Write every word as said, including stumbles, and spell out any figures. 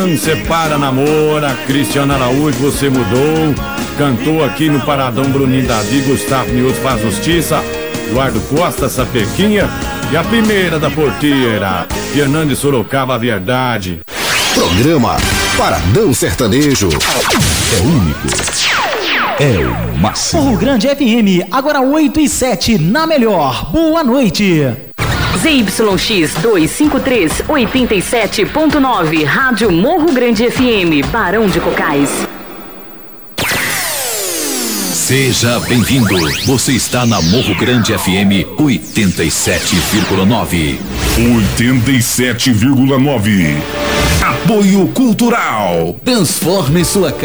Separa, namora, Cristiano Araújo, você mudou. Cantou aqui no Paradão Bruninho Davi, Gustavo Miúdo faz justiça, Eduardo Costa, Sapequinha. E a primeira da porteira, Fernando Sorocaba, a verdade. Programa Paradão Sertanejo. É único. É o máximo. Morro Grande F M, agora oito e sete, na melhor. Boa noite. Z Y X duzentos e cinquenta e três, oitenta e sete ponto nove, Rádio Morro Grande F M, Barão de Cocais. Seja bem-vindo. Você está na Morro Grande F M oitenta e sete vírgula nove. oitenta e sete vírgula nove. Apoio Cultural. Transforme sua casa